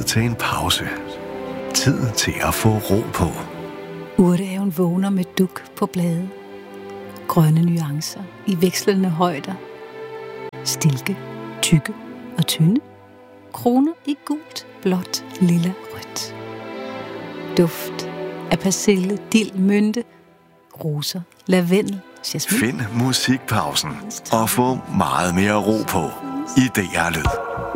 til en pause. Tid til at få ro på. Urtehaven vågner med duk på blade. Grønne nuancer i vekslende højder. Stilke, tykke og tynde. Kroner i gult, blåt, lilla, rødt. Duft af persille, dild, mynte, roser, lavendel, jasmin. Find musikpausen og få meget mere ro på i DR Lyd.